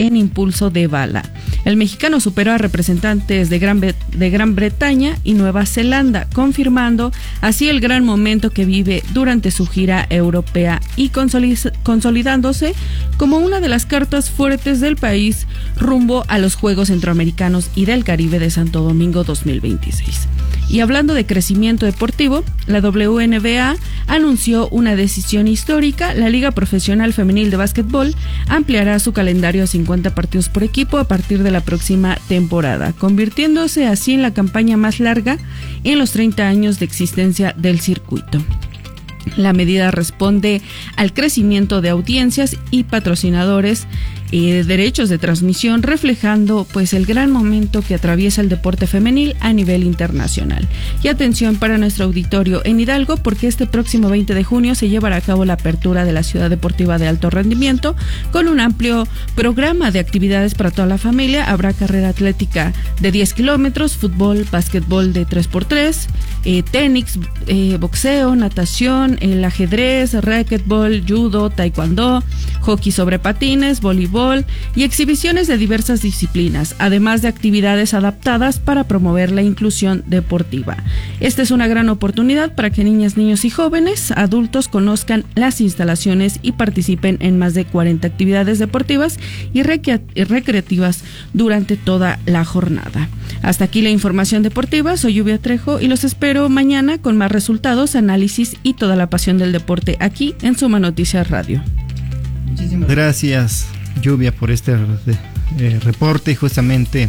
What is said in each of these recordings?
en impulso de bala. El mexicano superó a representantes de Gran Bretaña y Nueva Zelanda, confirmando así el gran momento que vive durante su gira europea y consolidándose como una de las cartas fuertes del país rumbo a los Juegos Centroamericanos y del Caribe de Santo Domingo 2026. Y hablando de crecimiento deportivo, la WNBA anunció una decisión histórica. La Liga Profesional Femenil de Básquetbol ampliará su calendario a 50 partidos por equipo a partir de la próxima temporada, convirtiéndose así en la campaña más larga en los 30 años de existencia del circuito. La medida responde al crecimiento de audiencias y patrocinadores y de derechos de transmisión, reflejando pues el gran momento que atraviesa el deporte femenil a nivel internacional. Y atención para nuestro auditorio en Hidalgo, porque este próximo 20 de junio se llevará a cabo la apertura de la Ciudad Deportiva de Alto Rendimiento con un amplio programa de actividades para toda la familia. Habrá carrera atlética de 10 kilómetros, fútbol, básquetbol de 3x3, tenis, boxeo, natación, el ajedrez, racquetball, judo, taekwondo, hockey sobre patines, voleibol y exhibiciones de diversas disciplinas, además de actividades adaptadas para promover la inclusión deportiva. Esta es una gran oportunidad para que niñas, niños y jóvenes adultos conozcan las instalaciones y participen en más de 40 actividades deportivas y recreativas durante toda la jornada. Hasta aquí la información deportiva. Soy Lluvia Trejo y los espero mañana con más resultados, análisis y toda la pasión del deporte aquí en Suma Noticias Radio. Muchísimas gracias, Lluvia, por este reporte. Y justamente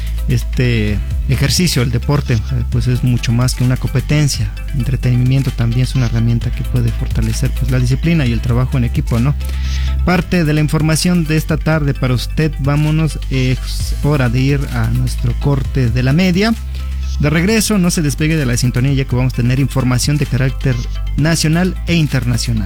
este ejercicio, el deporte, pues es mucho más que una competencia. Entretenimiento también es una herramienta que puede fortalecer pues la disciplina y el trabajo en equipo, ¿no? Parte de la información de esta tarde para usted. Vámonos, es hora de ir a nuestro corte de la media. De regreso, no se despegue de la sintonía, ya que vamos a tener información de carácter nacional e internacional.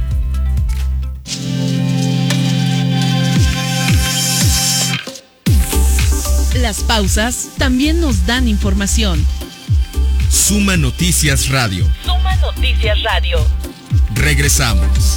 Las pausas también nos dan información. Suma Noticias Radio. Suma Noticias Radio. Regresamos.